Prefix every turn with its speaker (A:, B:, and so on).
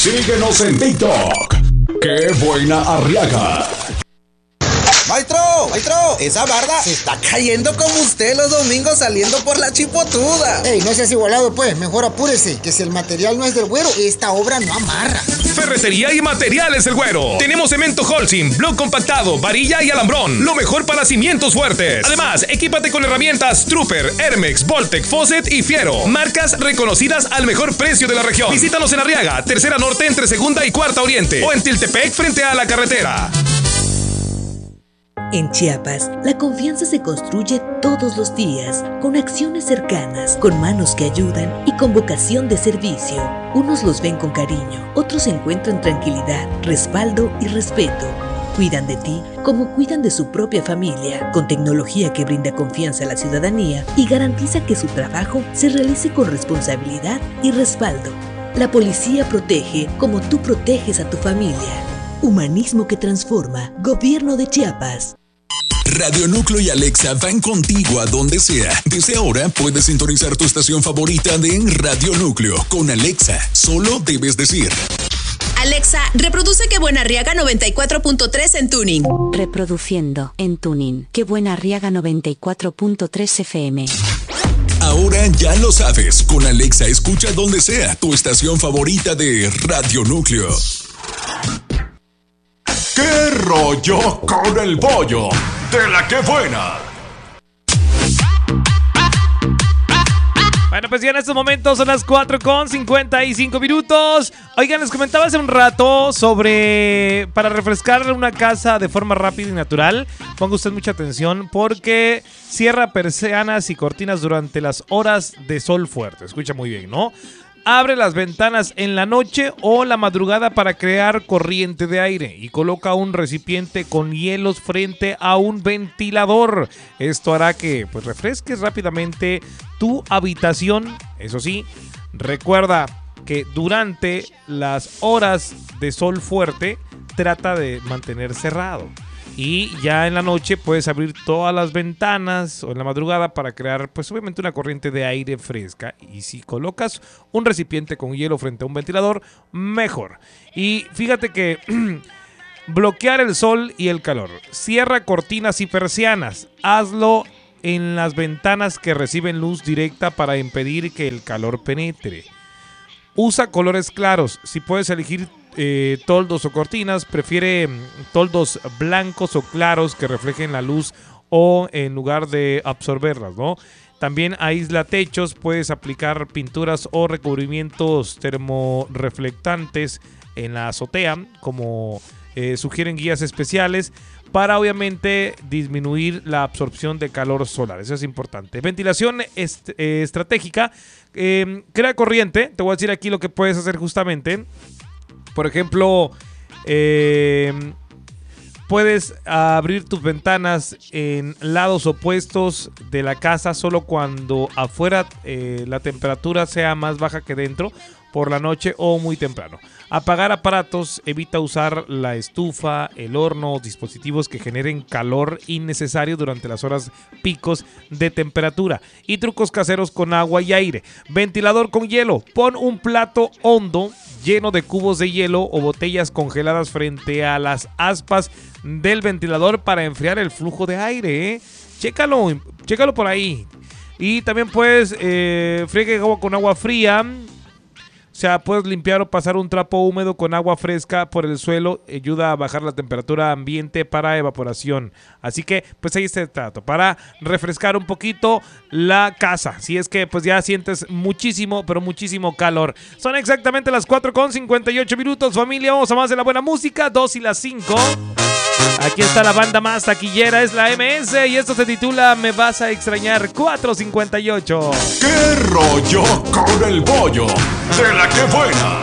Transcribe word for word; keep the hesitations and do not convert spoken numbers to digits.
A: Síguenos en TikTok. ¡Qué buena Arriaga!
B: ¡Maestro! ¡Maestro! Esa barda se está cayendo como usted los domingos saliendo por la chipotuda.
C: Ey, no seas igualado pues, mejor apúrese, que si el material no es del güero, esta obra no amarra.
D: Ferretería y Materiales El Güero. Tenemos cemento Holcim, block compactado, varilla y alambrón. Lo mejor para cimientos fuertes. Además, equípate con herramientas Trooper, Hermex, Voltec, Fosset y Fiero. Marcas reconocidas al mejor precio de la región. Visítanos en Arriaga, Tercera Norte entre Segunda y Cuarta Oriente. O en Tiltepec frente a la carretera.
E: En Chiapas, la confianza se construye todos los días, con acciones cercanas, con manos que ayudan y con vocación de servicio. Unos los ven con cariño, otros encuentran tranquilidad, respaldo y respeto. Cuidan de ti como cuidan de su propia familia, con tecnología que brinda confianza a la ciudadanía y garantiza que su trabajo se realice con responsabilidad y respaldo. La policía protege como tú proteges a tu familia. Humanismo que transforma. Gobierno de Chiapas.
A: Radio Núcleo y Alexa van contigo a donde sea. Desde ahora puedes sintonizar tu estación favorita de Radio Núcleo. Con Alexa, solo debes decir:
F: Alexa, reproduce Qué Buena Arriaga noventa y cuatro punto tres en Tuning.
G: Reproduciendo en Tuning. Qué Buena Arriaga noventa y cuatro punto tres F M.
A: Ahora ya lo sabes. Con Alexa escucha donde sea tu estación favorita de Radio Núcleo. ¿Qué rollo con el pollo? De la que buena.
H: Bueno, pues ya en estos momentos son las cuatro con cincuenta y cinco minutos. Oigan, les comentaba hace un rato sobre para refrescar una casa de forma rápida y natural. Ponga usted mucha atención porque cierra persianas y cortinas durante las horas de sol fuerte. Escucha muy bien, ¿no? Abre las ventanas en la noche o la madrugada para crear corriente de aire y coloca un recipiente con hielos frente a un ventilador. Esto hará que pues refresques rápidamente tu habitación. Eso sí, recuerda que durante las horas de sol fuerte trata de mantener cerrado. Y ya en la noche puedes abrir todas las ventanas o en la madrugada para crear, pues obviamente, una corriente de aire fresca. Y si colocas un recipiente con hielo frente a un ventilador, mejor. Y fíjate que bloquear el sol y el calor. Cierra cortinas y persianas. Hazlo en las ventanas que reciben luz directa para impedir que el calor penetre. Usa colores claros. Si puedes elegir Eh, toldos o cortinas, prefiere toldos blancos o claros que reflejen la luz o en lugar de absorberlas, ¿no? También aísla techos, puedes aplicar pinturas o recubrimientos termorreflectantes en la azotea, como eh, sugieren guías especiales, para obviamente disminuir la absorción de calor solar. Eso es importante. Ventilación est- eh, estratégica, eh, crea corriente. Te voy a decir aquí lo que puedes hacer justamente. Por ejemplo, eh, puedes abrir tus ventanas en lados opuestos de la casa solo cuando afuera eh, la temperatura sea más baja que dentro, por la noche o muy temprano. Apagar aparatos, evita usar la estufa, el horno o dispositivos que generen calor innecesario durante las horas picos de temperatura. Y trucos caseros con agua y aire. Ventilador con hielo. Pon un plato hondo lleno de cubos de hielo o botellas congeladas frente a las aspas del ventilador para enfriar el flujo de aire, ¿eh? Chécalo, chécalo por ahí. Y también puedes eh, friegue agua con agua fría. O sea, puedes limpiar o pasar un trapo húmedo con agua fresca por el suelo. Ayuda a bajar la temperatura ambiente para evaporación. Así que, pues ahí está el trato. Para refrescar un poquito la casa. Si es que, pues ya sientes muchísimo, pero muchísimo calor. Son exactamente las cuatro con cincuenta y ocho minutos, familia. Vamos a más de la buena música. dos y las cinco. Aquí está la banda más taquillera, es la M S. Y esto se titula Me Vas a Extrañar. Cuatro cincuenta y ocho.
A: ¿Qué rollo con el pollo? De la que buena.